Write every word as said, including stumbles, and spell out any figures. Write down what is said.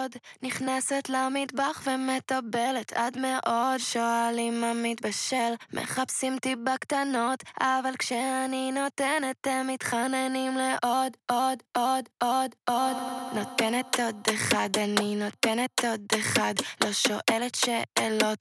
עוד, נכנסת למטבח ומטבלת עד מאוד. שואלים מה מתבשל, מחפשים טיפה קטנות, אבל כשאני נותנת הם מתחננים לעוד, עוד, עוד, עוד, עוד. נותנת עוד אחד, אני נותנת עוד אחד, לא שואלת שאלות,